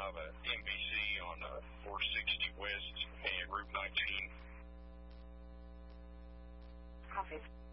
at NBC on 460 West and Route 19. Copy.